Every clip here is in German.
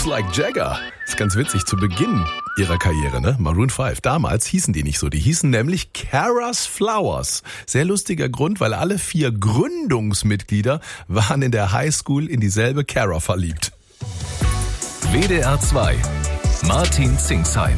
Moves like Jagger. Ist ganz witzig, zu Beginn ihrer Karriere, ne? Maroon 5. Damals hießen die nicht so. Die hießen nämlich Kara's Flowers. Sehr lustiger Grund, weil alle 4 Gründungsmitglieder waren in der Highschool in dieselbe Cara verliebt. WDR 2. Martin Zingsheim.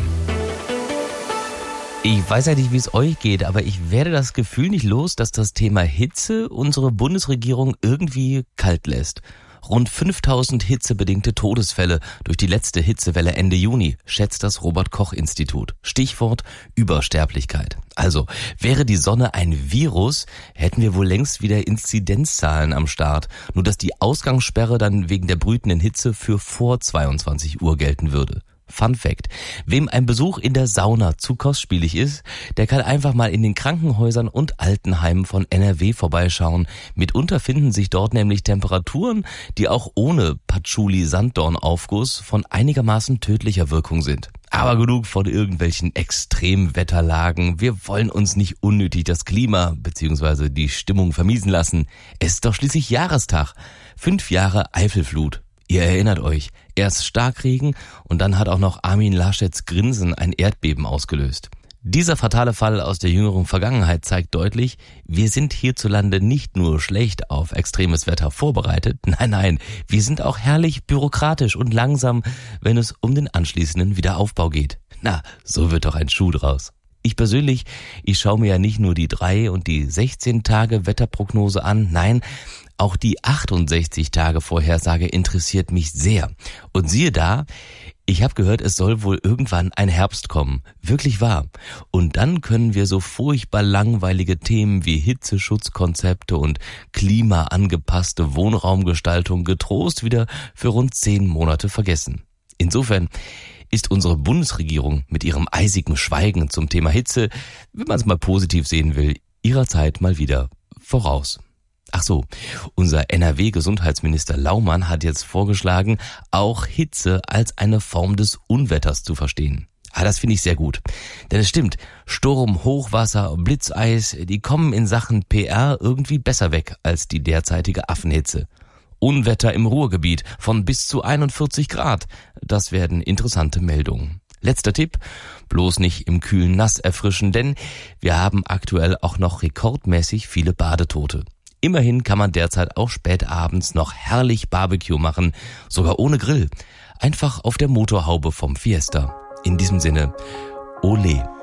Ich weiß ja nicht, wie es euch geht, aber ich werde das Gefühl nicht los, dass das Thema Hitze unsere Bundesregierung irgendwie kalt lässt. Rund 5000 hitzebedingte Todesfälle durch die letzte Hitzewelle Ende Juni, schätzt das Robert-Koch-Institut. Stichwort Übersterblichkeit. Also, wäre die Sonne ein Virus, hätten wir wohl längst wieder Inzidenzzahlen am Start. Nur dass die Ausgangssperre dann wegen der brütenden Hitze für vor 22 Uhr gelten würde. Fun Fact: Wem ein Besuch in der Sauna zu kostspielig ist, der kann einfach mal in den Krankenhäusern und Altenheimen von NRW vorbeischauen. Mitunter finden sich dort nämlich Temperaturen, die auch ohne Patchouli-Sanddornaufguss von einigermaßen tödlicher Wirkung sind. Aber genug von irgendwelchen Extremwetterlagen. Wir wollen uns nicht unnötig das Klima bzw. die Stimmung vermiesen lassen. Es ist doch schließlich Jahrestag. 5 Jahre Eifelflut. Ihr erinnert euch, erst Starkregen und dann hat auch noch Armin Laschets Grinsen ein Erdbeben ausgelöst. Dieser fatale Fall aus der jüngeren Vergangenheit zeigt deutlich, wir sind hierzulande nicht nur schlecht auf extremes Wetter vorbereitet, nein, wir sind auch herrlich bürokratisch und langsam, wenn es um den anschließenden Wiederaufbau geht. Na, so wird doch ein Schuh draus. Ich persönlich, ich schaue mir ja nicht nur die 3 und die 16 Tage Wetterprognose an, nein, auch die 68-Tage-Vorhersage interessiert mich sehr. Und siehe da, ich habe gehört, es soll wohl irgendwann ein Herbst kommen. Wirklich wahr. Und dann können wir so furchtbar langweilige Themen wie Hitzeschutzkonzepte und klimaangepasste Wohnraumgestaltung getrost wieder für rund 10 Monate vergessen. Insofern ist unsere Bundesregierung mit ihrem eisigen Schweigen zum Thema Hitze, wenn man es mal positiv sehen will, ihrer Zeit mal wieder voraus. Ach so, unser NRW-Gesundheitsminister Laumann hat jetzt vorgeschlagen, auch Hitze als eine Form des Unwetters zu verstehen. Das finde ich sehr gut. Denn es stimmt, Sturm, Hochwasser, Blitzeis, die kommen in Sachen PR irgendwie besser weg als die derzeitige Affenhitze. Unwetter im Ruhrgebiet von bis zu 41 Grad. Das werden interessante Meldungen. Letzter Tipp, bloß nicht im kühlen Nass erfrischen, denn wir haben aktuell auch noch rekordmäßig viele Badetote. Immerhin kann man derzeit auch spät abends noch herrlich Barbecue machen, sogar ohne Grill. Einfach auf der Motorhaube vom Fiesta. In diesem Sinne, Ole.